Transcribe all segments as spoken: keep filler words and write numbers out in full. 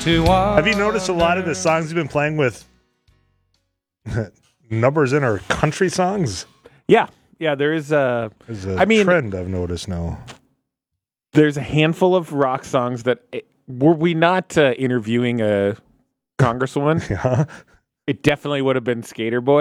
to wander. Have you noticed a lot of the songs you've been playing with numbers in are country songs? Yeah. Yeah, there is a, There's a I mean, trend I've noticed now. There's a handful of rock songs that, were we not uh, interviewing a congresswoman? Yeah. It definitely would have been Skater Boy.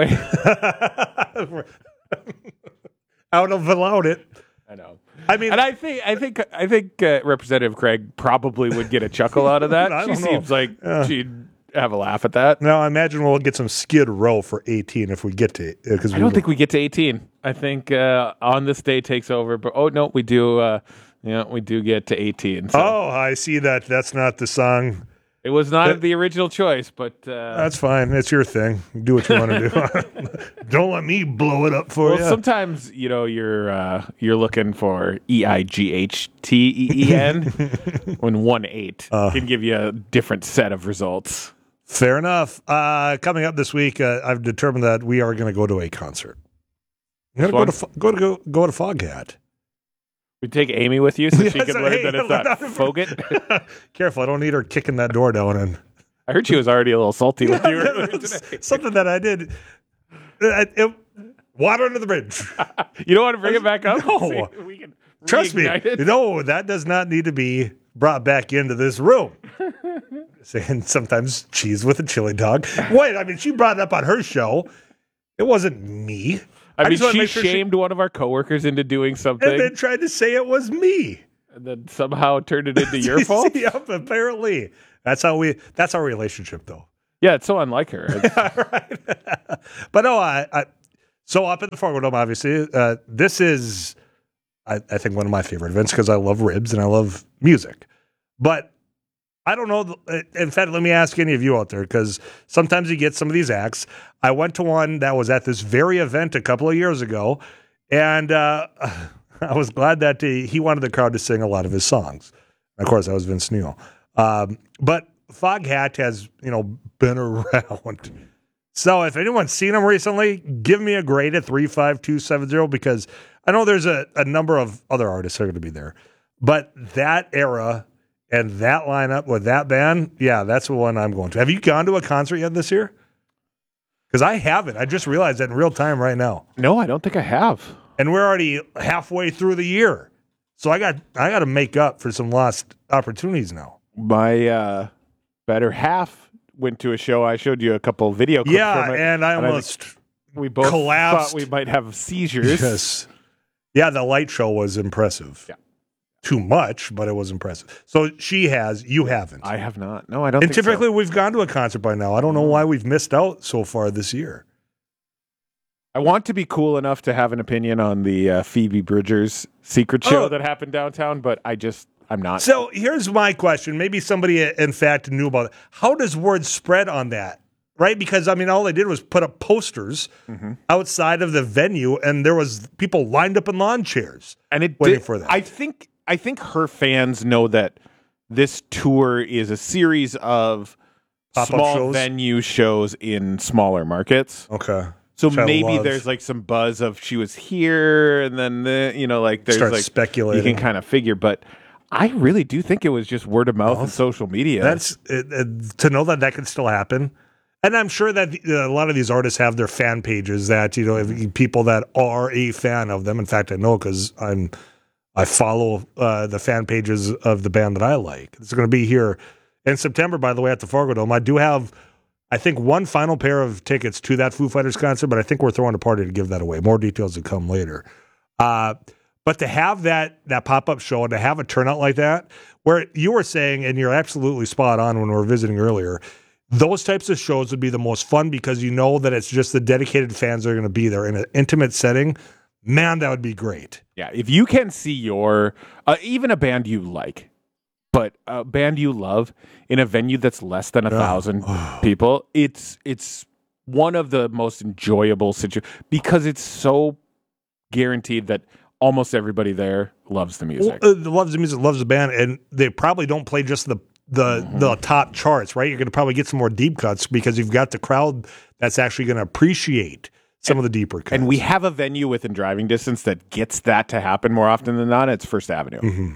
I would have allowed it. I know. I mean, and I think I think I think uh, Representative Craig probably would get a chuckle out of that. I She don't know. seems like Yeah. she'd have a laugh at that. Now I imagine we'll get some Skid Row for eighteen if we get to it. Because I don't think we get to eighteen. I think uh, On This Day takes over. But oh no, we do. Uh, yeah, we do get to eighteen. So. Oh, I see that. That's not the song. It was not That- the original choice, but uh, That's fine. It's your thing. Do what you want to do. Don't let me blow it up for well, you. sometimes you know you're uh, you're looking for E I G H T E E N when one eight Uh. can give you a different set of results. Fair enough. Uh, coming up this week, uh, I've determined that we are going to go to a concert. I'm going to go Fun. to go to go, go to Foghat. We take Amy with you so she Yes, can learn hey, that it's let not her- Fogut. Careful, I don't need her kicking that door down. And I heard she was already a little salty with you earlier That's today. something that I did. Uh, it- water under the bridge. You don't want to bring it back up? No. See if we can Trust me. reignite it? No, that does not need to be brought back into this room. Saying sometimes cheese with a chili dog. Wait, I mean, she brought it up on her show. It wasn't me. I, mean, just wanna she make sure shamed one of our coworkers into doing something, and then tried to say it was me. and then somehow turned it into your fault. Yep, apparently. That's how we. That's our relationship, though. Yeah, it's so unlike her. It's- Right. But no, I, I. So up at the Fargo Dome, obviously, uh, this is, I, I think, one of my favorite events because I love ribs and I love music. But I don't know. In fact, let me ask any of you out there, because sometimes you get some of these acts. I went to one that was at this very event a couple of years ago, and uh, I was glad that he, he wanted the crowd to sing a lot of his songs. Of course, that was Vince Neil. Um, but Foghat has, you know, been around. So if anyone's seen him recently, give me a grade at three five two seven zero, because I know there's a, a number of other artists that are going to be there. But that era and that lineup with that band, yeah, that's the one I'm going to. Have you gone to a concert yet this year? Because I haven't. I just realized that in real time right now. no, I don't think I have. And we're already halfway through the year. So I got I got to make up for some lost opportunities now. My uh, better half went to a show. I showed you a couple video clips Yeah, from it. and I and I almost we both collapsed. thought we might have seizures. Yes. Yeah, the light show was impressive. Yeah. Too much, but it was impressive. So she has, you haven't. I have not. No, I don't and think typically so. we've gone to a concert by now. I don't know why we've missed out so far this year. I want to be cool enough to have an opinion on the uh, Phoebe Bridgers secret show Oh. that happened downtown, but I just, I'm not. So here's my question. Maybe somebody, in fact, knew about it. How does word spread on that? Right? Because, I mean, all they did was put up posters Mm-hmm. outside of the venue, and there was people lined up in lawn chairs. and it waiting did, for that. I think, I think her fans know that this tour is a series of Pop-up small shows? venue shows in smaller markets. Okay. So Which I maybe love. there's like some buzz of she was here, and then the, you know, like there's Start like speculating. You can kind of figure, but I really do think it was just word of mouth Well, and social media. That's uh, uh, to know that that can still happen. And I'm sure that uh, a lot of these artists have their fan pages that, you know, if people that are a fan of them. In fact, I know because I'm I follow uh, the fan pages of the band that I like. It's going to be here in September, by the way, at the Fargo Dome. I do have, I think, one final pair of tickets to that Foo Fighters concert, but I think we're throwing a party to give that away. More details to come later. Uh, but to have that that pop-up show and to have a turnout like that, where you were saying, and you're absolutely spot on when we were visiting earlier, those types of shows would be the most fun because you know that it's just the dedicated fans that are going to be there in an intimate setting. Man, that would be great. Yeah, if you can see your uh, even a band you like, but a band you love in a venue that's less than a thousand people, it's it's one of the most enjoyable situations because it's so guaranteed that almost everybody there loves the music. Well, uh, loves the music, loves the band, and they probably don't play just the the Mm-hmm. the top charts, right? You're going to probably get some more deep cuts because you've got the crowd that's actually going to appreciate some of the deeper cuts. And we have a venue within driving distance that gets that to happen more often than not. It's First Avenue. Mm-hmm.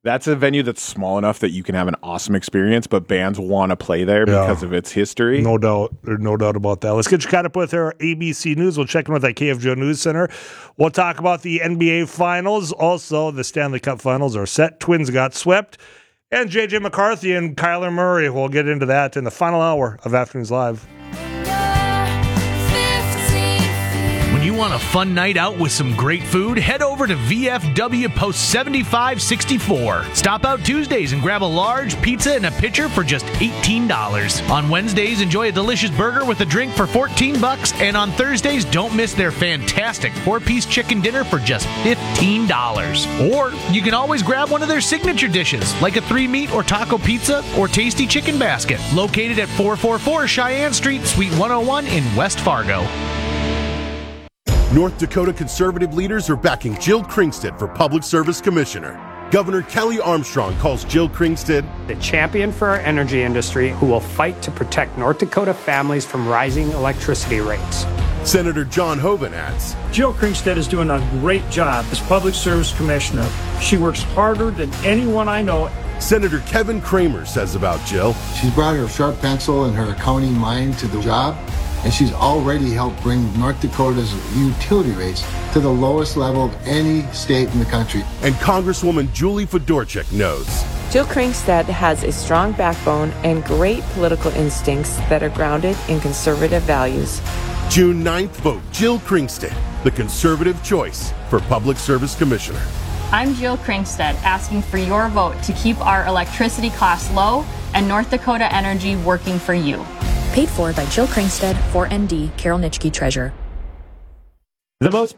That's a venue that's small enough that you can have an awesome experience, but bands want to play there Yeah. because of its history. No doubt. There's no doubt about that. Let's get you caught up with our A B C News. We'll check in with that K F J O News Center. We'll talk about the N B A Finals. Also, the Stanley Cup Finals are set. Twins got swept. And J J McCarthy and Kyler Murray. We'll get into that in the final hour of Afternoons Live. When you want a fun night out with some great food, head over to V F W Post seventy-five sixty-four. Stop out Tuesdays and grab a large pizza and a pitcher for just eighteen dollars. On Wednesdays, enjoy a delicious burger with a drink for fourteen bucks, and on Thursdays, don't miss their fantastic four-piece chicken dinner for just fifteen dollars. Or you can always grab one of their signature dishes, like a three-meat or taco pizza or tasty chicken basket, located at four forty-four Cheyenne Street, Suite one oh one in West Fargo. North Dakota conservative leaders are backing Jill Kringstad for Public Service Commissioner. Governor Kelly Armstrong calls Jill Kringstad the champion for our energy industry who will fight to protect North Dakota families from rising electricity rates. Senator John Hoeven adds, Jill Kringstad is doing a great job as Public Service Commissioner. She works harder than anyone I know. Senator Kevin Kramer says about Jill, she's brought her sharp pencil and her accounting mind to the job, and she's already helped bring North Dakota's utility rates to the lowest level of any state in the country. And Congresswoman Julie Fedorchak knows Jill Kringstad has a strong backbone and great political instincts that are grounded in conservative values. June ninth, vote Jill Kringstad, the conservative choice for Public Service Commissioner. I'm Jill Kringstad, asking for your vote to keep our electricity costs low and North Dakota Energy working for you. Paid for by Jill Kringstad, four N D, Carol Nitschke, Treasurer. The most